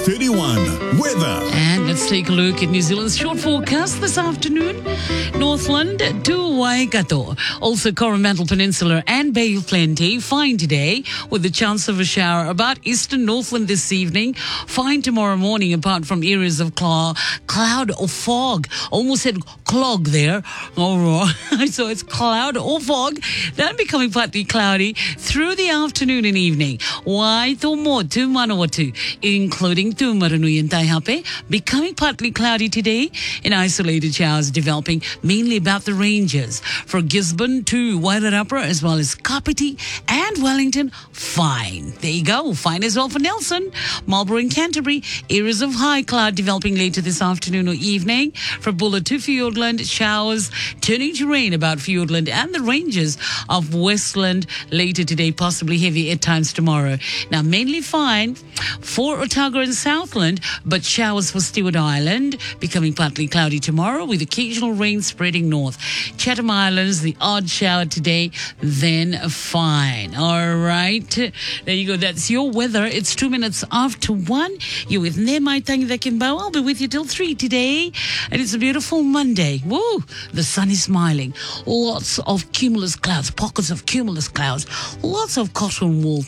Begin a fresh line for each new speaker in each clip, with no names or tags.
5:31. Weather.
And let's take a look at New Zealand's short forecast this afternoon. Northland to Waikato. Also Coromandel Peninsula and Bay of Plenty. Fine today with the chance of a shower about eastern Northland this evening. Fine tomorrow morning apart from areas of cloud or fog. Almost said clog there. All right. So it's cloud or fog. Then becoming partly cloudy through the afternoon and evening. Waitomo to Manawatu, including Tumarunui and Taihape, becoming partly cloudy today and isolated showers developing mainly about the ranges. For Gisborne to Wairarapa as well as Kapiti and Wellington, fine. There you go. Fine as well for Nelson. Marlborough and Canterbury, areas of high cloud developing later this afternoon or evening. For Bulla to Fiordland, showers turning to rain about Fiordland and the ranges of Westland later today, possibly heavy at times tomorrow. Now, mainly fine for Otago and Southland, but showers for Stewart Island, becoming partly cloudy tomorrow with occasional rain spreading north. Chatham Islands, the odd shower today, then fine. All right. There you go. That's your weather. It's 2 minutes after 1. You're with Nemai Tangivakimbao. I'll be with you till 3 today. And it's a beautiful Monday. Woo! The sun is smiling. Lots of cumulus clouds, pockets of cumulus clouds. Lots of cotton wool.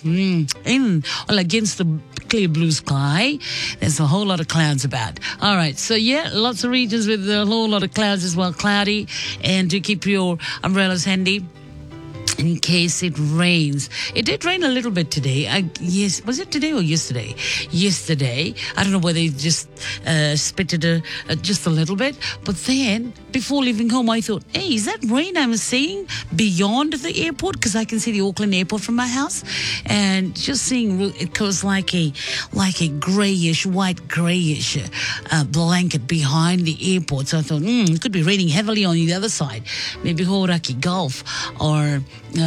Against the clear blue sky. There's a whole lot of clouds about. All right. So, yeah, lots of regions with a whole lot of clouds as well, cloudy. And do keep your umbrellas handy in case it rains. It did rain a little bit today. Yes, was it today or yesterday? Yesterday. I don't know whether it just spitted just a little bit. But then, before leaving home, I thought, hey, is that rain I'm seeing beyond the airport? Because I can see the Auckland airport from my house. And just seeing it goes like a greyish, white greyish blanket behind the airport. So I thought, it could be raining heavily on the other side. Maybe Hauraki Gulf or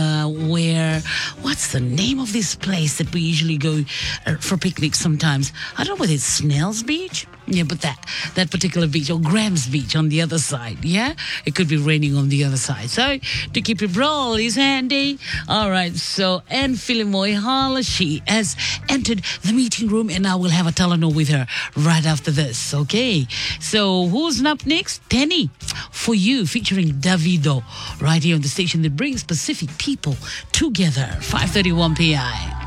what's the name of this place that we usually go for picnics sometimes? I don't know whether it's Snell's Beach. Yeah, but that particular beach, or Graham's Beach on the other side, yeah? It could be raining on the other side. So, to keep your brollies handy. All right, so Anne Filimoy Hala, she has entered the meeting room, and I will have a Talanoa with her right after this, okay? So, who's up next? Tenny, for you, featuring Davido, right here on the station that brings Pacific people together. 5:31 p.m.